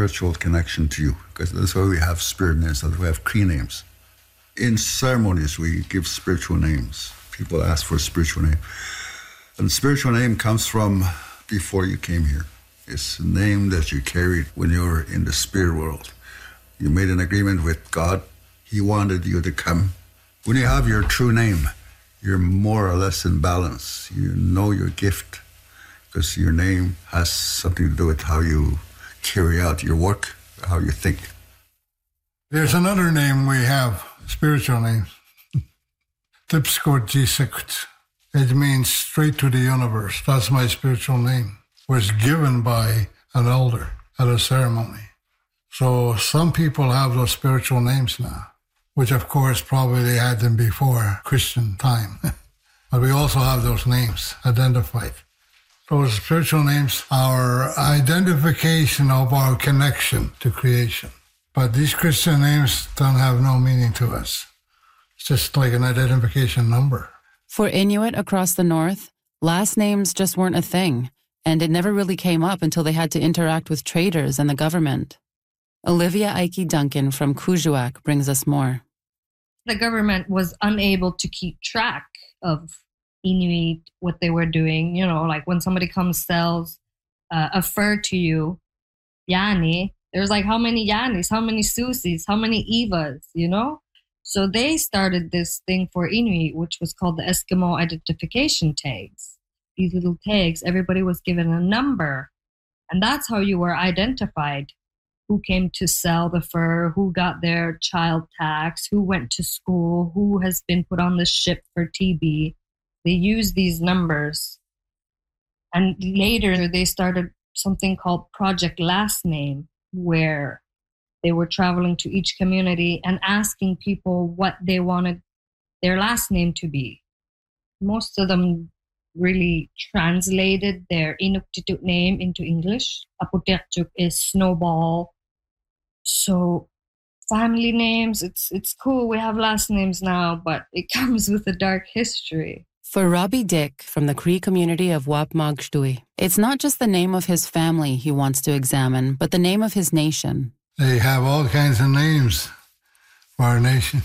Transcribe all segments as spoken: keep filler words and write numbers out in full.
spiritual connection to you, because that's why we have spirit names, that's why we have Cree names. In ceremonies, we give spiritual names. People ask for a spiritual name. And spiritual name comes from before you came here. It's a name that you carried when you were in the spirit world. You made an agreement with God. He wanted you to come. When you have your true name, you're more or less in balance. You know your gift, because your name has something to do with how you carry out your work, how you think. There's another name we have, spiritual name. Tipskot Jisikut. It means straight to the universe. That's my spiritual name. It was given by an elder at a ceremony. So some people have those spiritual names now, which of course probably they had them before Christian time. But we also have those names identified. Those spiritual names are identification of our connection to creation. But these Christian names don't have no meaning to us. It's just like an identification number. For Inuit across the north, last names just weren't a thing, and it never really came up until they had to interact with traders and the government. Olivia Ike Duncan from Kuujjuaq brings us more. The government was unable to keep track of Inuit, what they were doing. You know, like when somebody comes, sells uh, a fur to you, Yani, there's like how many Yanis, how many Susis, how many Evas, you know? So they started this thing for Inuit, which was called the Eskimo identification tags. These little tags, everybody was given a number. And that's how you were identified. Who came to sell the fur, who got their child tax, who went to school, who has been put on the ship for T B. They used these numbers. And later they started something called Project Last Name, where they were traveling to each community and asking people what they wanted their last name to be. Most of them really translated their Inuktitut name into English. Aputektuk is snowball. So family names, it's it's cool. We have last names now, but it comes with a dark history. For Robbie Dick from the Cree community of Wapmagshtui, it's not just the name of his family he wants to examine, but the name of his nation. They have all kinds of names for our nation.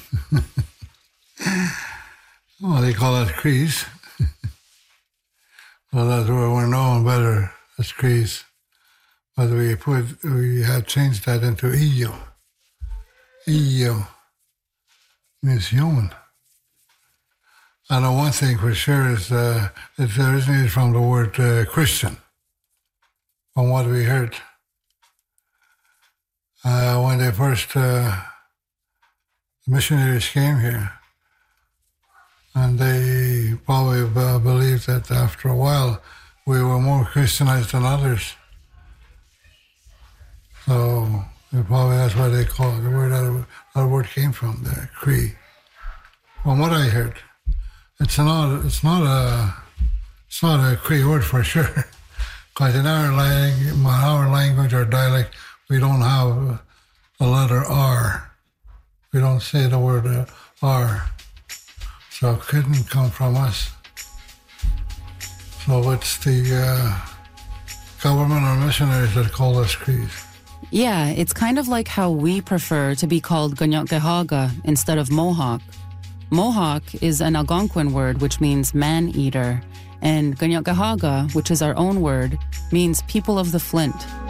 Well, they call us Crees. Well, that's where we're known better as Crees. But we put we have changed that into Iyo. Iyo means human. I know one thing for sure is uh, it originated from the word uh, Christian, from what we heard. Uh, when they first uh, missionaries came here, and they probably uh, believed that after a while we were more Christianized than others. So probably that's why they call it, the word that, that word came from, the Cree. From what I heard, it's not it's not a it's not a Cree word for sure, because in our lang- our language or dialect we don't have the letter R. We don't say the word uh, R. So it couldn't come from us. So it's the uh, government or missionaries that call us Crees. Yeah, it's kind of like how we prefer to be called Ganyotkehaga instead of Mohawk. Mohawk is an Algonquin word which means man-eater, and Ganyotkehaga, which is our own word, means people of the flint.